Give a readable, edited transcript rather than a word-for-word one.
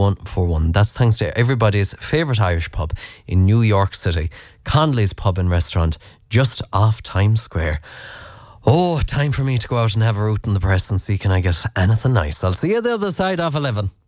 08141. That's thanks to everybody's favourite Irish pub in New York City, Conley's Pub and Restaurant, just off Times Square. Oh, time for me to go out and have a root in the press and see can I get anything nice. I'll see you the other side of 11.